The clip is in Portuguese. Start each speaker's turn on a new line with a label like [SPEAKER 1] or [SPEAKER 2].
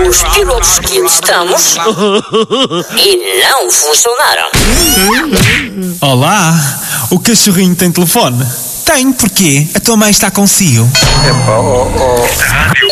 [SPEAKER 1] os pilotos que testamos e não funcionaram.
[SPEAKER 2] Olá, o cachorrinho tem telefone? Tem, porquê? A tua mãe está consigo?
[SPEAKER 3] Epá,